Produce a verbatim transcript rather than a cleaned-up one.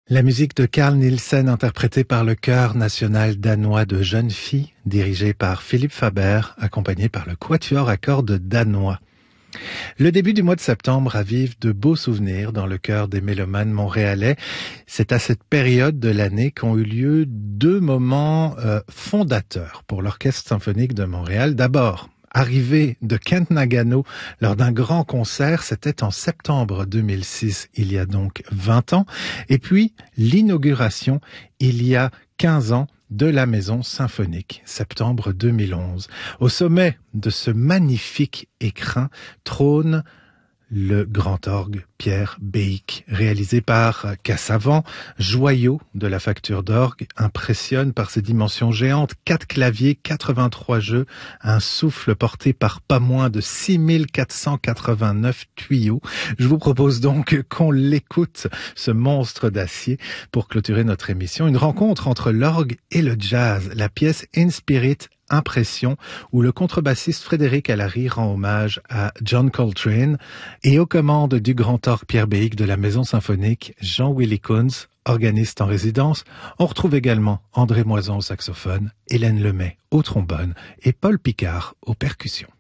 La musique de Carl Nielsen interprétée par le Chœur national danois de jeunes filles, dirigé par Philippe Faber, accompagné par le Quatuor à cordes danois. Le début du mois de septembre ravive de beaux souvenirs dans le cœur des mélomanes montréalais. C'est à cette période de l'année qu'ont eu lieu deux moments euh, fondateurs pour l'Orchestre symphonique de Montréal. D'abord, arrivée de Kent Nagano lors d'un grand concert, c'était en septembre deux mille six, il y a donc vingt ans. Et puis, l'inauguration, il y a quinze ans, de la Maison Symphonique, septembre deux mille onze. Au sommet de ce magnifique écrin trône le grand orgue Pierre Béhic, réalisé par Cassavant, joyau de la facture d'orgue, impressionne par ses dimensions géantes, quatre claviers, quatre-vingt-trois jeux, un souffle porté par pas moins de six mille quatre cent quatre-vingt-neuf tuyaux. Je vous propose donc qu'on l'écoute, ce monstre d'acier, pour clôturer notre émission. Une rencontre entre l'orgue et le jazz, la pièce In Spirit Impression, où le contrebassiste Frédéric Allary rend hommage à John Coltrane, et aux commandes du grand orgue Pierre Béhic de la Maison Symphonique, Jean-Willy Kunz, organiste en résidence. On retrouve également André Moison au saxophone, Hélène Lemay au trombone et Paul Picard aux percussions.